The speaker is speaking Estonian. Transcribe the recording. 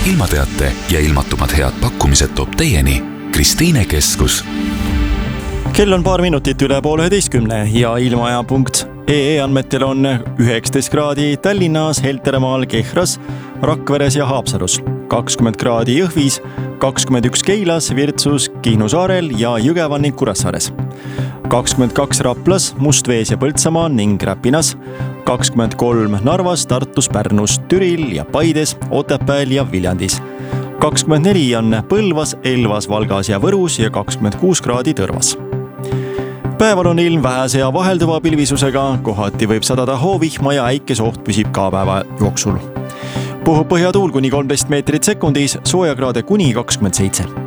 ilmateate ja ilmatumad head pakkumised toob teieni Kristiine Keskus. Kell on paar minutit üle 10:30 ja ilmaja.ee andmetel on 19 kraadi Tallinnas, Helteremaal, Kehras, Rakveres ja Haapsalus, 20 kraadi Jõhvis, 21 Keilas, Virtsus, Kihnu saarel ja Jõgeval ning Kuressaares, 22 Raplas, Mustvees ja Põltsamaa ning Räpinas, 23 Narvas, Tartus, Pärnus, Türil ja Paides, Otepääl ja Viljandis, 24 on Põlvas, Elvas, Valgas ja Võrus ja 26 kraadi Tõrvas. Päeval on ilm vähese ja vahelduva pilvisusega, kohati võib sadada hoovihma ja äikesoht püsib ka päeva jooksul. Puhub põhjatuul kuni 13 meetrit sekundis, soojakraade kuni 27.